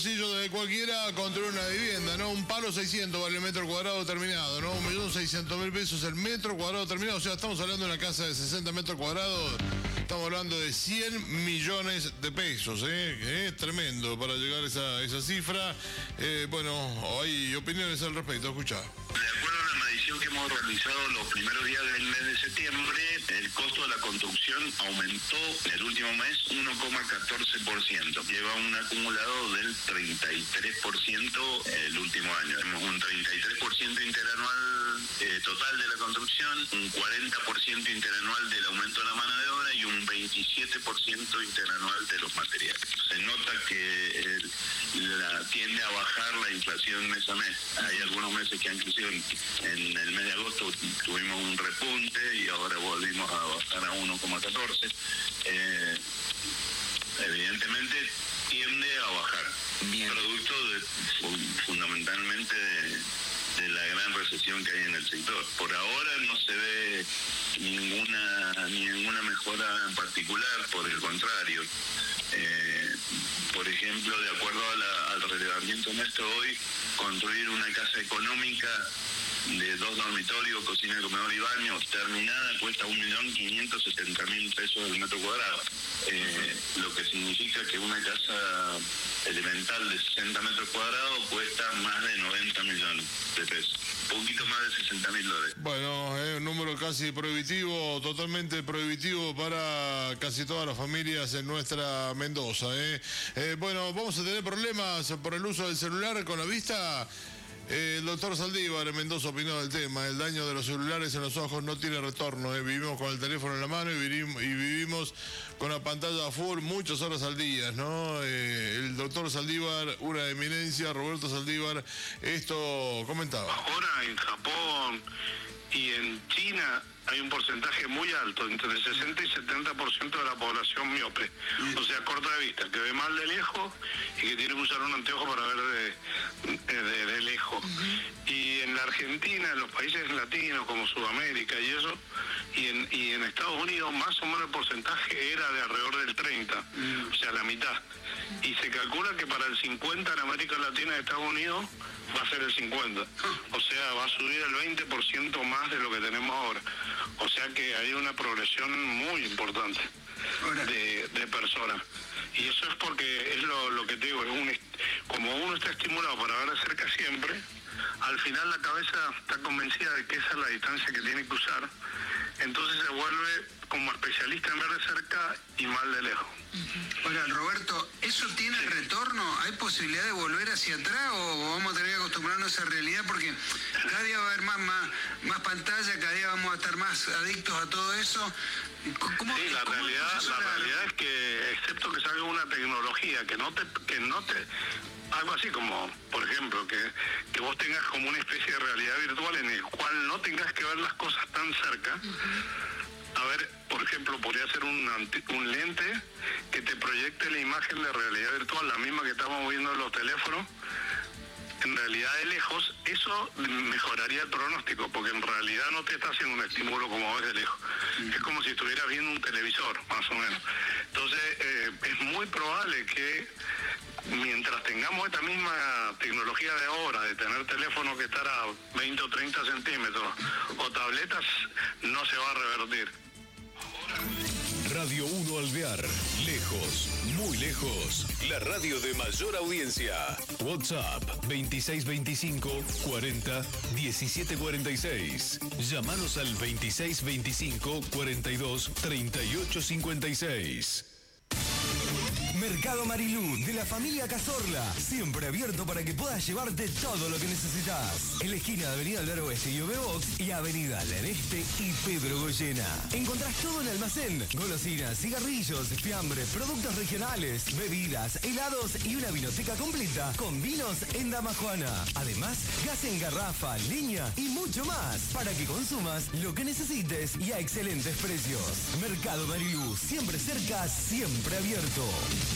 De cualquiera construir una vivienda, ¿no? Un palo 600 vale el metro cuadrado terminado, ¿no? 1.600.000 pesos el metro cuadrado terminado. O sea, estamos hablando de una casa de 60 metros cuadrados. Estamos hablando de 100 millones de pesos, tremendo para llegar a esa cifra. Bueno, hay opiniones al respecto, escuchá. De acuerdo a la medición que hemos realizado los primeros días del mes de septiembre, el costo de la construcción aumentó en el último mes 1,14%. Lleva un acumulado del 33% el último año. Tenemos un 33% interanual total de la construcción, un 40% interanual del aumento de la mano de obra y un 27% interanual de los materiales. Se nota que tiende a bajar la inflación mes a mes. Hay algunos meses que inclusive en el mes de agosto tuvimos un repunte y ahora volvimos a bajar a 1,14. Evidentemente tiende a bajar. Bien. Producto fundamentalmente de la gran recesión que hay en el sector. Por ahora no se ve ninguna mejora en particular, por el contrario. Por ejemplo, de acuerdo al relevamiento nuestro hoy, construir una casa económica de 2 dormitorios, cocina, comedor y baño, terminada, cuesta 1.570.000 pesos el metro cuadrado. Lo que significa que una casa elemental de 60 metros cuadrados cuesta más de 90 millones de pesos. Un poquito más de 60.000 dólares. Bueno, un número casi prohibitivo, totalmente prohibitivo para casi todas las familias en nuestra Mendoza. Bueno, vamos a tener problemas por el uso del celular con la vista. El doctor Saldívar en Mendoza opinó del tema. El daño de los celulares en los ojos no tiene retorno. Vivimos con el teléfono en la mano y vivimos con la pantalla a full muchas horas al día, ¿no? El doctor Saldívar, una eminencia, Roberto Saldívar, esto comentaba. Ahora en Japón y en China hay un porcentaje muy alto, entre el 60 y 70% de la población miope, o sea, corta de vista, que ve mal de lejos y que tiene que usar un anteojo para ver de lejos. Y en la Argentina, en los países latinos como Sudamérica y eso, y en Estados Unidos más o menos el porcentaje era de alrededor del 30, o sea, la mitad. Y se calcula que para el 50 en América Latina y Estados Unidos va a ser el 50, o sea, va a subir el 20% más de lo que tenemos ahora. O sea que hay una progresión muy importante de personas. Y eso es porque es lo que te digo, como uno está estimulado para ver de cerca siempre, al final la cabeza está convencida de que esa es la distancia que tiene que usar, entonces se vuelve como especialista en ver de cerca y mal de lejos. Ahora, Roberto, ¿eso tiene retorno? ¿Hay posibilidad de volver hacia atrás o vamos a tener que acostumbrarnos a esa realidad? Porque cada día va a haber más pantalla, cada día vamos a estar más adictos a todo eso. Sí, la realidad es que, excepto que salga una tecnología que no te algo así como, por ejemplo, que vos tengas como una especie de realidad virtual en el cual no tengas que ver las cosas tan cerca. A ver, por ejemplo, podría ser un lente que te proyecte la imagen de realidad virtual, la misma que estamos viendo en los teléfonos, en realidad de lejos. Eso mejoraría el pronóstico, porque en realidad no te está haciendo un estímulo como ves de lejos. Es como si estuvieras viendo un televisor, más o menos. Entonces, es muy probable que mientras tengamos esta misma tecnología de ahora, de tener teléfono que estar a 20 o 30 centímetros, o tabletas, no se va a revertir. Radio 1 Alvear, lejos, muy lejos, la radio de mayor audiencia. WhatsApp 2625 40 17 46. Llámanos al 2625 42 38 56. Mercado Marilú, de la familia Cazorla, siempre abierto para que puedas llevarte todo lo que necesitas. En la esquina de Avenida del Oeste y OV-Box y Avenida del Este y Pedro Goyena. Encontrás todo en almacén: golosinas, cigarrillos, fiambre, productos regionales, bebidas, helados y una vinoteca completa con vinos en Dama Juana. Además, gas en garrafa, leña y mucho más para que consumas lo que necesites y a excelentes precios. Mercado Marilú, siempre cerca, siempre abierto.